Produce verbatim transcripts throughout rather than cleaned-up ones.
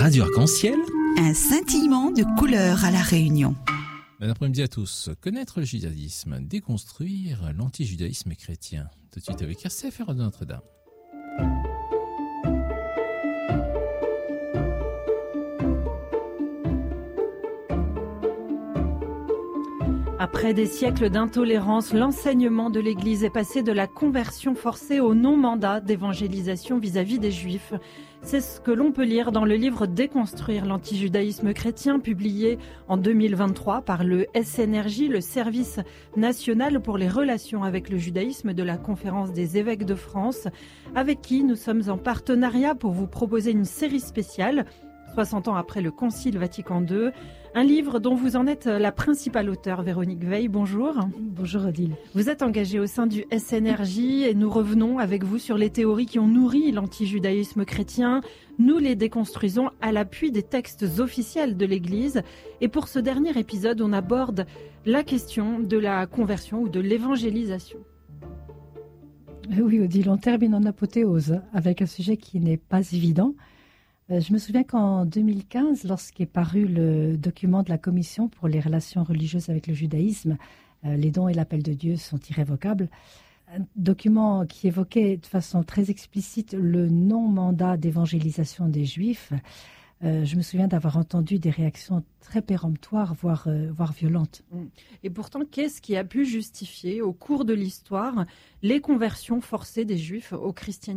Radio Arc-en-Ciel. Un scintillement de couleurs à La Réunion. Bon après-midi à tous. Connaître le judaïsme, déconstruire l'anti-judaïsme chrétien. Tout de suite avec R C F R de Notre-Dame. Après des siècles d'intolérance, l'enseignement de l'Église est passé de la conversion forcée au non-mandat d'évangélisation vis-à-vis des Juifs. C'est ce que l'on peut lire dans le livre « Déconstruire l'antijudaïsme chrétien » publié en deux mille vingt-trois par le S N R J, le Service national pour les relations avec le judaïsme de la Conférence des évêques de France, avec qui nous sommes en partenariat pour vous proposer une série spéciale, soixante ans après le Concile Vatican deux, un livre dont vous en êtes la principale auteure, Véronique Veil. Bonjour. Bonjour Odile. Vous êtes engagée au sein du S N R J et nous revenons avec vous sur les théories qui ont nourri l'antijudaïsme chrétien. Nous les déconstruisons à l'appui des textes officiels de l'Église. Et pour ce dernier épisode, on aborde la question de la conversion ou de l'évangélisation. Oui Odile, on termine en apothéose avec un sujet qui n'est pas évident. Je me souviens qu'en deux mille quinze, lorsqu'est paru le document de la Commission pour les relations religieuses avec le judaïsme, euh, les dons et l'appel de Dieu sont irrévocables, un document qui évoquait de façon très explicite le non-mandat d'évangélisation des Juifs, euh, je me souviens d'avoir entendu des réactions très péremptoires, voire, euh, voire violentes. Et pourtant, qu'est-ce qui a pu justifier, au cours de l'histoire, les conversions forcées des Juifs au christianisme ?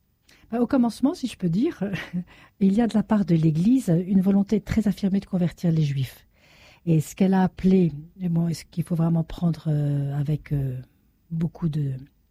Au commencement, si je peux dire, il y a de la part de l'Église une volonté très affirmée de convertir les Juifs. Et ce qu'elle a appelé, et bon, ce qu'il faut vraiment prendre euh, avec euh, beaucoup de,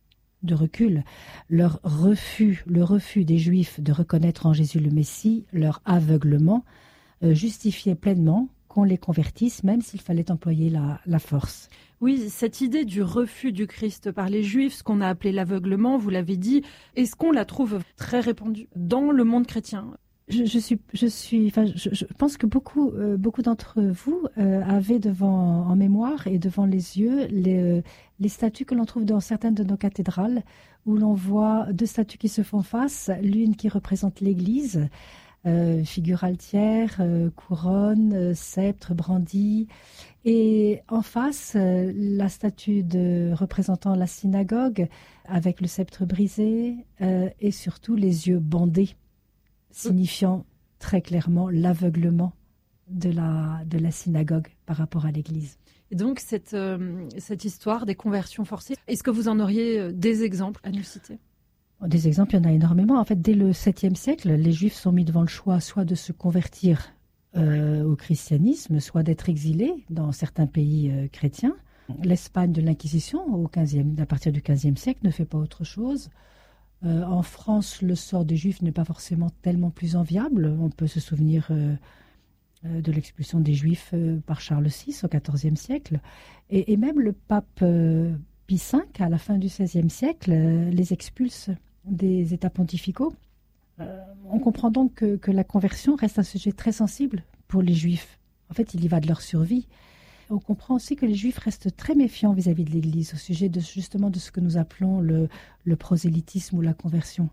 de recul, leur refus, le refus des Juifs de reconnaître en Jésus le Messie, leur aveuglement, euh, justifiait pleinement qu'on les convertisse, même s'il fallait employer la, la force. Oui, cette idée du refus du Christ par les Juifs, ce qu'on a appelé l'aveuglement, vous l'avez dit, est-ce qu'on la trouve très répandue dans le monde chrétien ? Je, je suis, je suis, enfin, je, je pense que beaucoup, euh, beaucoup d'entre vous euh, avaient devant, en mémoire et devant les yeux les, euh, les statues que l'on trouve dans certaines de nos cathédrales, où l'on voit deux statues qui se font face, l'une qui représente l'Église. Euh, figure altière, euh, couronne, euh, sceptre, brandi. Et en face, euh, la statue de représentant la synagogue avec le sceptre brisé euh, et surtout les yeux bandés, signifiant très clairement l'aveuglement de la, de la synagogue par rapport à l'Église. Et donc, cette, euh, cette histoire des conversions forcées, est-ce que vous en auriez des exemples à nous citer ? Des exemples, il y en a énormément. En fait, dès le septième siècle, les Juifs sont mis devant le choix soit de se convertir euh, au christianisme, soit d'être exilés dans certains pays euh, chrétiens. L'Espagne de l'Inquisition, au quinzième, à partir du quinzième siècle, ne fait pas autre chose. Euh, en France, le sort des Juifs n'est pas forcément tellement plus enviable. On peut se souvenir euh, euh, de l'expulsion des Juifs euh, par Charles six au quatorzième siècle. Et, et même le pape euh, Pie cinq, à la fin du seizième siècle, euh, les expulse des États pontificaux. Euh, on comprend donc que, que la conversion reste un sujet très sensible pour les Juifs. En fait, il y va de leur survie. On comprend aussi que les Juifs restent très méfiants vis-à-vis de l'Église au sujet de, justement de ce que nous appelons le, le prosélytisme ou la conversion.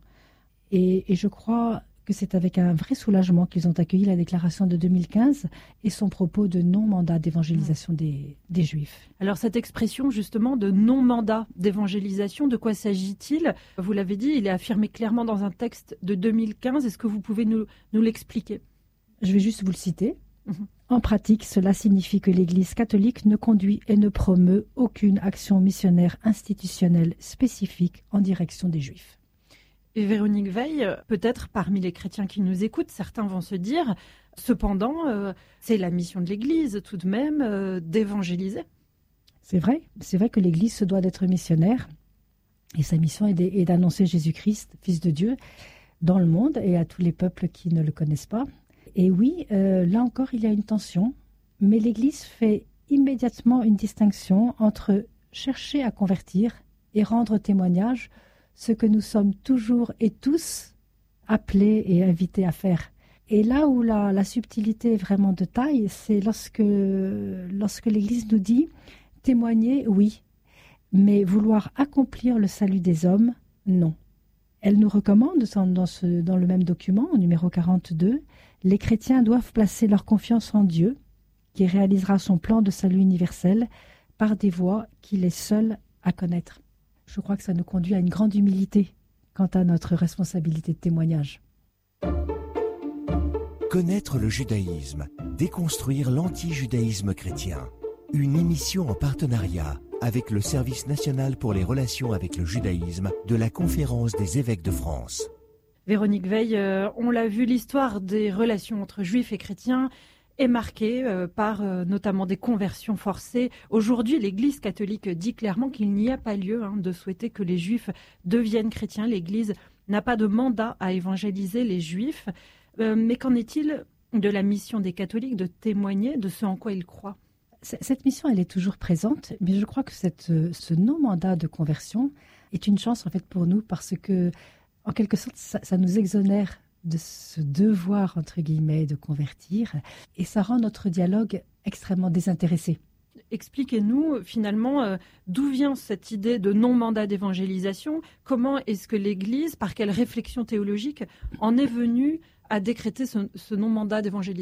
Et, et je crois que c'est avec un vrai soulagement qu'ils ont accueilli la déclaration de deux mille quinze et son propos de non-mandat d'évangélisation des, des Juifs. Alors cette expression justement de non-mandat d'évangélisation, de quoi s'agit-il ? Vous l'avez dit, il est affirmé clairement dans un texte de deux mille quinze. Est-ce que vous pouvez nous, nous l'expliquer ? Je vais juste vous le citer. Mmh. En pratique, cela signifie que l'Église catholique ne conduit et ne promeut aucune action missionnaire institutionnelle spécifique en direction des Juifs. Et Véronique Veil, peut-être parmi les chrétiens qui nous écoutent, certains vont se dire, cependant, euh, c'est la mission de l'Église tout de même euh, d'évangéliser. C'est vrai, c'est vrai que l'Église se doit d'être missionnaire et sa mission est, est d'annoncer Jésus-Christ, Fils de Dieu, dans le monde et à tous les peuples qui ne le connaissent pas. Et oui, euh, là encore, il y a une tension, mais l'Église fait immédiatement une distinction entre chercher à convertir et rendre témoignage ce que nous sommes toujours et tous appelés et invités à faire. Et là où la, la subtilité est vraiment de taille, c'est lorsque, lorsque l'Église nous dit « témoigner, oui, mais vouloir accomplir le salut des hommes, non ». Elle nous recommande, dans, ce, dans le même document, numéro quarante-deux, les chrétiens doivent placer leur confiance en Dieu, qui réalisera son plan de salut universel par des voies qu'il est seul à connaître. Je crois que ça nous conduit à une grande humilité quant à notre responsabilité de témoignage. Connaître le judaïsme, déconstruire l'anti-judaïsme chrétien. Une émission en partenariat avec le Service national pour les relations avec le judaïsme de la Conférence des évêques de France. Véronique Veil, euh, on l'a vu, l'histoire des relations entre juifs et chrétiens est marquée euh, par euh, notamment des conversions forcées. Aujourd'hui, l'Église catholique dit clairement qu'il n'y a pas lieu hein, de souhaiter que les juifs deviennent chrétiens. L'Église n'a pas de mandat à évangéliser les juifs. Euh, mais qu'en est-il de la mission des catholiques de témoigner de ce en quoi ils croient ? Cette mission, elle est toujours présente, mais je crois que cette, ce non-mandat de conversion est une chance en fait pour nous parce que, en quelque sorte, ça, ça nous exonère de ce devoir, entre guillemets, de convertir et ça rend notre dialogue extrêmement désintéressé. Expliquez-nous finalement euh, d'où vient cette idée de non-mandat d'évangélisation. Comment est-ce que l'Église, par quelle réflexion théologique, en est venue à décréter ce, ce non-mandat d'évangélisation ?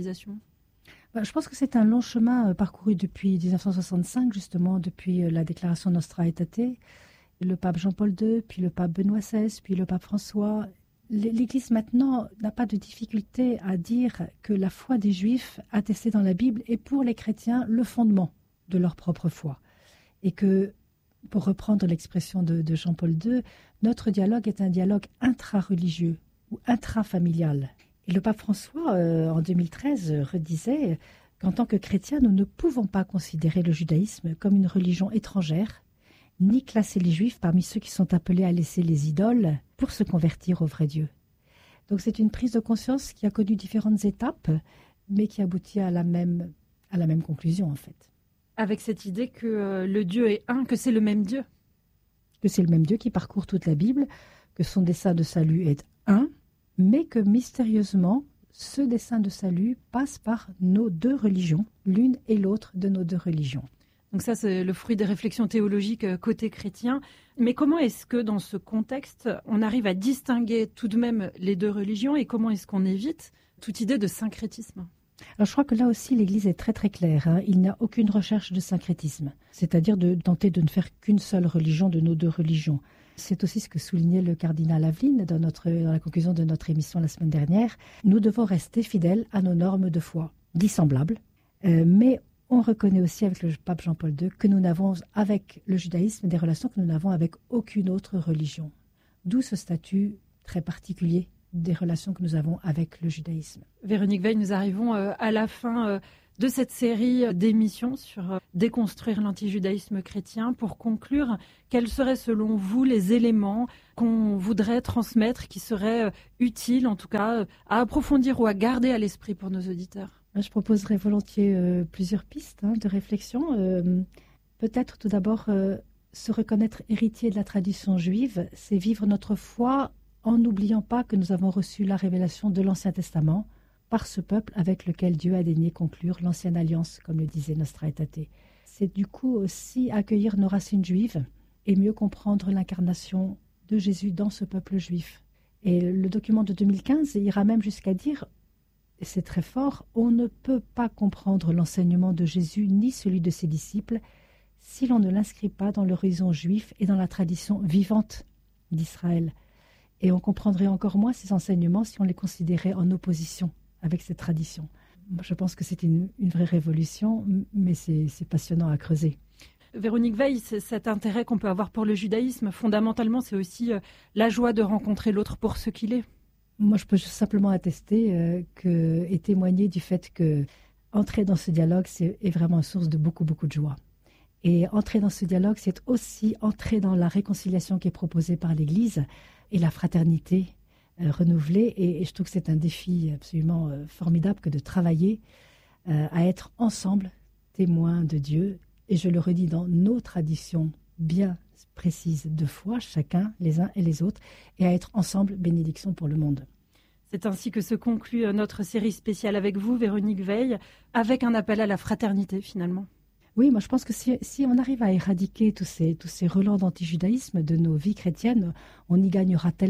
Je pense que c'est un long chemin parcouru depuis dix-neuf cent soixante-cinq, justement, depuis la déclaration Nostra Aetate, le pape Jean-Paul deux, puis le pape Benoît seize, puis le pape François. L'Église maintenant n'a pas de difficulté à dire que la foi des Juifs attestée dans la Bible est pour les chrétiens le fondement de leur propre foi. Et que, pour reprendre l'expression de, de Jean-Paul deux, notre dialogue est un dialogue intra-religieux ou intrafamilial. Et le pape François, euh, en deux mille treize, redisait qu'en tant que chrétiens, nous ne pouvons pas considérer le judaïsme comme une religion étrangère, ni classer les juifs parmi ceux qui sont appelés à laisser les idoles pour se convertir au vrai Dieu. Donc c'est une prise de conscience qui a connu différentes étapes, mais qui aboutit à la même, à la même conclusion en fait. Avec cette idée que euh, le Dieu est un, que c'est le même Dieu. Que c'est le même Dieu qui parcourt toute la Bible, que son dessein de salut est un, mais que mystérieusement, ce dessein de salut passe par nos deux religions, l'une et l'autre de nos deux religions. Donc ça, c'est le fruit des réflexions théologiques côté chrétien. Mais comment est-ce que, dans ce contexte, on arrive à distinguer tout de même les deux religions et comment est-ce qu'on évite toute idée de syncrétisme ? Alors je crois que là aussi, l'Église est très très claire. Hein. Il n'y a aucune recherche de syncrétisme, c'est-à-dire de tenter de ne faire qu'une seule religion de nos deux religions. C'est aussi ce que soulignait le cardinal Aveline dans, notre, dans la conclusion de notre émission la semaine dernière. Nous devons rester fidèles à nos normes de foi, dissemblables, euh, mais on reconnaît aussi avec le pape Jean-Paul deux que nous n'avons avec le judaïsme des relations que nous n'avons avec aucune autre religion. D'où ce statut très particulier des relations que nous avons avec le judaïsme. Véronique Veil, nous arrivons euh, à la fin euh, de cette série d'émissions sur euh, déconstruire l'antijudaïsme chrétien. Pour conclure, quels seraient selon vous les éléments qu'on voudrait transmettre, qui seraient euh, utiles en tout cas euh, à approfondir ou à garder à l'esprit pour nos auditeurs ? Je proposerais volontiers euh, plusieurs pistes hein, de réflexion. Euh, peut-être tout d'abord euh, se reconnaître héritier de la tradition juive, c'est vivre notre foi en n'oubliant pas que nous avons reçu la révélation de l'Ancien Testament par ce peuple avec lequel Dieu a daigné conclure l'ancienne alliance, comme le disait Nostra Aetate. C'est du coup aussi accueillir nos racines juives et mieux comprendre l'incarnation de Jésus dans ce peuple juif. Et le document de deux mille quinze ira même jusqu'à dire, et c'est très fort, on ne peut pas comprendre l'enseignement de Jésus ni celui de ses disciples si l'on ne l'inscrit pas dans l'horizon juif et dans la tradition vivante d'Israël. Et on comprendrait encore moins ces enseignements si on les considérait en opposition avec cette tradition. Je pense que c'est une, une vraie révolution, mais c'est, c'est passionnant à creuser. Véronique Veil, c'est cet intérêt qu'on peut avoir pour le judaïsme, fondamentalement, c'est aussi euh, la joie de rencontrer l'autre pour ce qu'il est. Moi, je peux simplement attester euh, que, et témoigner du fait que entrer dans ce dialogue, c'est est vraiment une source de beaucoup, beaucoup de joie. Et entrer dans ce dialogue, c'est aussi entrer dans la réconciliation qui est proposée par l'Église et la fraternité euh, renouvelée. Et, et je trouve que c'est un défi absolument euh, formidable que de travailler euh, à être ensemble témoins de Dieu. Et je le redis, dans nos traditions bien précises de foi, chacun, les uns et les autres, et à être ensemble bénédiction pour le monde. C'est ainsi que se conclut notre série spéciale avec vous, Véronique Veil, avec un appel à la fraternité finalement. Oui, moi je pense que si, si on arrive à éradiquer tous ces, tous ces relents d'antijudaïsme de nos vies chrétiennes, on y gagnera tellement.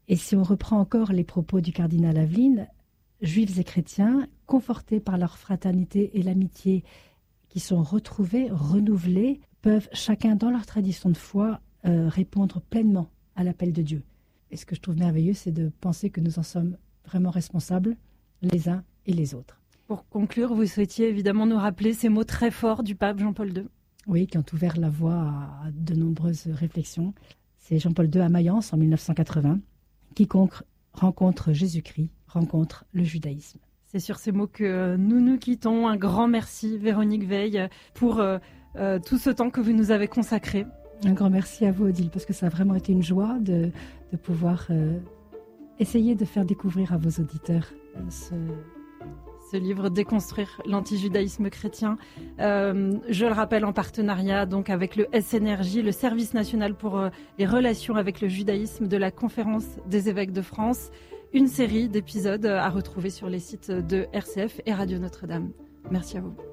Et si on reprend encore les propos du cardinal Aveline, juifs et chrétiens, confortés par leur fraternité et l'amitié qui sont retrouvés, renouvelés, peuvent chacun dans leur tradition de foi euh, répondre pleinement à l'appel de Dieu. Et ce que je trouve merveilleux, c'est de penser que nous en sommes vraiment responsables les uns et les autres. Pour conclure, vous souhaitiez évidemment nous rappeler ces mots très forts du pape Jean-Paul deux. Oui, qui ont ouvert la voie à de nombreuses réflexions. C'est Jean-Paul deux à Mayence en mille neuf cent quatre-vingts. Quiconque rencontre Jésus-Christ rencontre le judaïsme. C'est sur ces mots que nous nous quittons. Un grand merci Véronique Veil pour euh, euh, tout ce temps que vous nous avez consacré. Un grand merci à vous Odile, parce que ça a vraiment été une joie de, de pouvoir euh, essayer de faire découvrir à vos auditeurs euh, ce... ce livre Déconstruire l'antijudaïsme chrétien. Euh, je le rappelle, en partenariat donc avec le S N R J, le Service national pour euh, les relations avec le judaïsme de la Conférence des évêques de France. Une série d'épisodes à retrouver sur les sites de R C F et Radio Notre-Dame. Merci à vous.